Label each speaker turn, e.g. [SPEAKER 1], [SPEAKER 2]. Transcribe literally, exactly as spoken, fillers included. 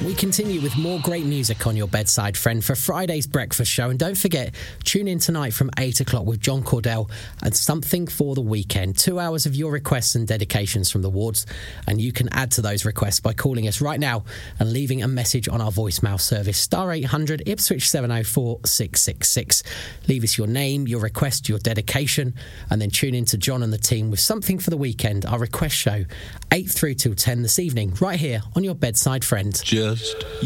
[SPEAKER 1] We continue with more great music on your bedside friend for Friday's breakfast show. And don't forget, tune in tonight from eight o'clock with John Cordell and Something for the Weekend. Two hours of your requests and dedications from the wards. And you can add to those requests by calling us right now and leaving a message on our voicemail service, star eight hundred Ipswich seven oh four six six six. Leave us your name, your request, your dedication, and then tune in to John and the team with Something for the Weekend, our request show, eight through till ten this evening, right here on your bedside friend.
[SPEAKER 2] Just